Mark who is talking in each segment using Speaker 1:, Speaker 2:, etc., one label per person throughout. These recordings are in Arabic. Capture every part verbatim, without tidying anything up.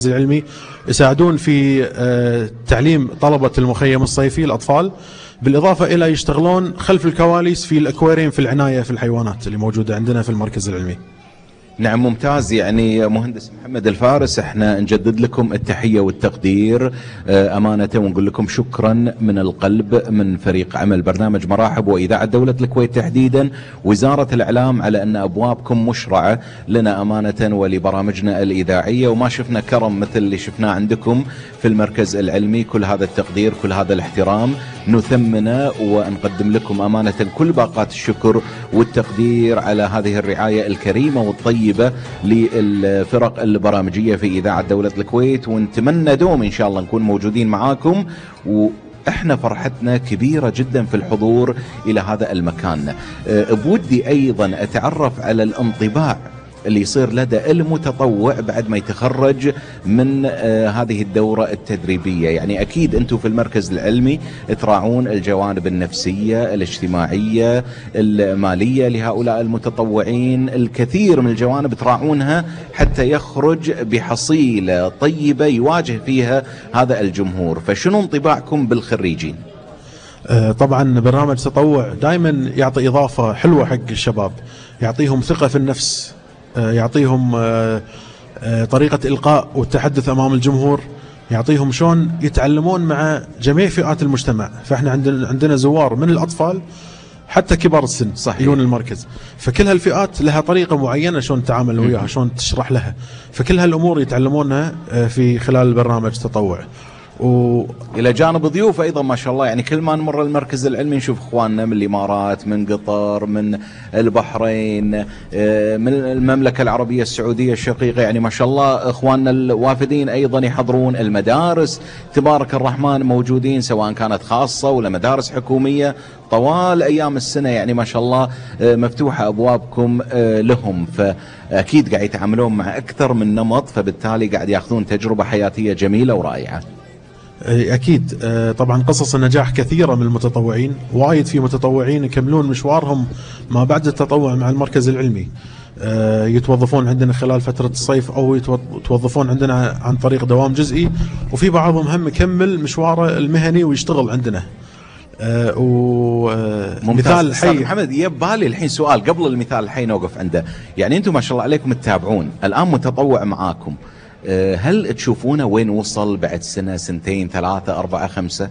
Speaker 1: العلمي يساعدون في تعليم طلبة المخيم الصيفي الأطفال، بالإضافة إلى يشتغلون خلف الكواليس في الأكواريوم في العناية في الحيوانات اللي موجودة عندنا في المركز العلمي.
Speaker 2: نعم ممتاز. يعني مهندس محمد الفارس، احنا نجدد لكم التحية والتقدير أمانة، ونقول لكم شكرا من القلب من فريق عمل برنامج مراحب وإذاعة دولة الكويت تحديدا وزارة الإعلام على أن أبوابكم مشرعة لنا أمانة ولبرامجنا الإذاعية، وما شفنا كرم مثل اللي شفناه عندكم في المركز العلمي. كل هذا التقدير كل هذا الاحترام نثمنه ونقدم لكم أمانة كل باقات الشكر والتقدير على هذه الرعاية الكريمة والطيبة للفرق البرامجية في إذاعة دولة الكويت، ونتمنى دوم إن شاء الله نكون موجودين معاكم، وإحنا فرحتنا كبيرة جدا في الحضور إلى هذا المكان. بودي أيضا أتعرف على الانطباع اللي يصير لدى المتطوع بعد ما يتخرج من آه هذه الدورة التدريبية. يعني أكيد أنتم في المركز العلمي تراعون الجوانب النفسية الاجتماعية المالية لهؤلاء المتطوعين، الكثير من الجوانب تراعونها حتى يخرج بحصيلة طيبة يواجه فيها هذا الجمهور. فشنو انطباعكم بالخريجين؟
Speaker 1: آه طبعا برنامج تطوع دائما يعطي إضافة حلوة حق الشباب، يعطيهم ثقة في النفس، يعطيهم طريقة إلقاء والتحدث أمام الجمهور، يعطيهم شلون يتعلمون مع جميع فئات المجتمع. فإحنا عندنا عندنا زوار من الأطفال حتى كبار السن صحيح يجون المركز، فكل هالفئات لها طريقة معينة شلون تتعامل وياها، شلون تشرح لها، فكل هالأمور يتعلمونها في خلال البرنامج تطوع.
Speaker 2: و... إلى جانب ضيوف أيضا ما شاء الله. يعني كل ما نمر المركز العلمي نشوف إخواننا من الإمارات، من قطر، من البحرين، من المملكة العربية السعودية الشقيقة. يعني ما شاء الله إخواننا الوافدين أيضا يحضرون المدارس تبارك الرحمن موجودين، سواء كانت خاصة ولا مدارس حكومية طوال أيام السنة. يعني ما شاء الله مفتوحة أبوابكم لهم، فأكيد قاعد يتعاملون مع أكثر من نمط، فبالتالي قاعد يأخذون تجربة حياتية جميلة ورائعة.
Speaker 1: أكيد طبعا قصص النجاح كثيرة من المتطوعين، وايد في متطوعين يكملون مشوارهم ما بعد التطوع مع المركز العلمي، يتوظفون عندنا خلال فترة الصيف أو يتوظفون عندنا عن طريق دوام جزئي، وفي بعضهم هم يكمل مشواره المهني ويشتغل عندنا.
Speaker 2: ومثال الحي محمد يبالي الحين سؤال قبل المثال الحي نوقف عنده. يعني أنتم ما شاء الله عليكم تتابعون الآن متطوع معاكم، هل تشوفونه وين وصل بعد سنة سنتين ثلاثة أربعة خمسة؟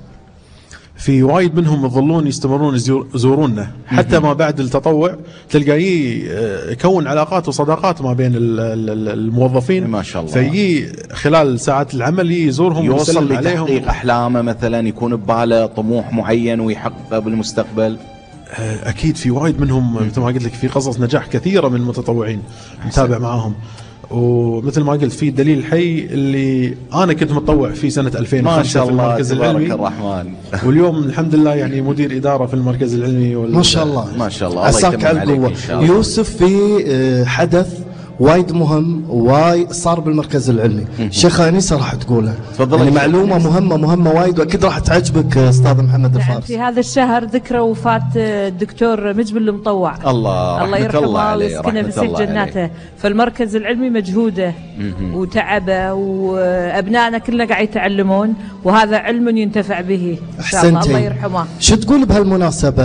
Speaker 1: في وايد منهم يظلون يستمرون يزوروننا حتى ما بعد التطوع، تلقايه يكون علاقات وصداقات ما بين الموظفين
Speaker 2: ما شاء الله،
Speaker 1: فيجي خلال ساعات العمل يزورهم
Speaker 2: يوصل لتحقيق أحلامه، مثلا يكون بباله طموح معين ويحققه بالمستقبل.
Speaker 1: أكيد في وايد منهم مثل ما قلت لك، في قصص نجاح كثيرة من المتطوعين نتابع معاهم. ومثل ما قلت في دليل الحي اللي أنا كنت متطوع في سنة ألفين وخمسة في المركز العلمي،
Speaker 2: تبارك الرحمن.
Speaker 1: واليوم الحمد لله يعني مدير إدارة في المركز العلمي.
Speaker 3: ما شاء الله
Speaker 2: ما شاء الله،
Speaker 3: الله يتمم عليك. يوسف في حدث وايد مهم وايد صار بالمركز العلمي، شيخ أنيسة راح تقوله، يعني معلومة مهمة مهمة وايد، وأكيد راح تعجبك أستاذ محمد الفارس.
Speaker 4: في هذا الشهر ذكرى وفاة الدكتور مجبل المطوع،
Speaker 2: الله
Speaker 4: الله يرحمه ويسكنه في سجن جناته. فالمركز العلمي مجهوده وتعبه، وأبنائنا كلنا قاعد يتعلمون، وهذا علم ينتفع به إن شاء الله. الله يرحمه.
Speaker 3: شو تقول بهالمناسبة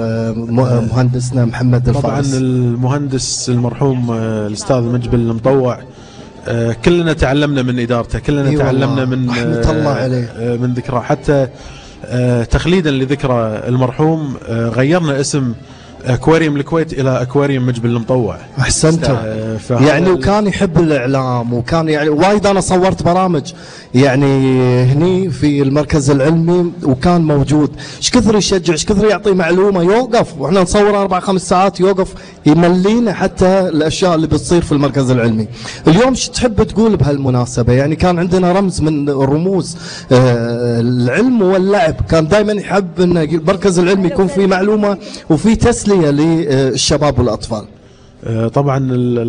Speaker 3: مهندسنا محمد الفارس؟
Speaker 1: طبعا المهندس المرحوم الأستاذ مجبل المطوع كلنا تعلمنا من إدارته، كلنا تعلمنا من
Speaker 3: رحمة الله عليه
Speaker 1: من ذكرى، حتى تخليدا لذكرى المرحوم غيرنا اسم أكواريوم الكويت إلى أكواريوم مجبل المطوع.
Speaker 3: أحسنتوا. يعني وكان يحب الإعلام، وكان يعني وايد أنا صورت برامج يعني هني في المركز العلمي، وكان موجود. ايش كثر يشجع، ايش كثر يعطي معلومة، يوقف واحنا نصور أربع خمس ساعات يوقف يملينا حتى الأشياء اللي بتصير في المركز العلمي. اليوم ايش تحب تقول بهالمناسبة؟ يعني كان عندنا رمز من رموز آه العلم واللعب، كان دائما يحب أن المركز العلمي يكون فيه معلومة وفيه تسلية للشباب والأطفال.
Speaker 1: طبعا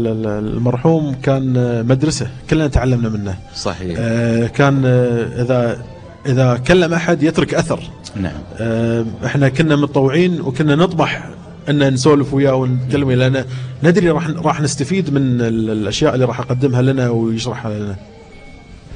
Speaker 1: المرحوم كان مدرسة كلنا تعلمنا منه.
Speaker 2: صحيح.
Speaker 1: كان إذا إذا كلم أحد يترك أثر.
Speaker 2: نعم.
Speaker 1: إحنا كنا متطوعين وكنا نطمح أن نسولف وياه ونتكلم، لأن ندري راح راح نستفيد من الأشياء اللي راح يقدمها لنا ويشرحها لنا.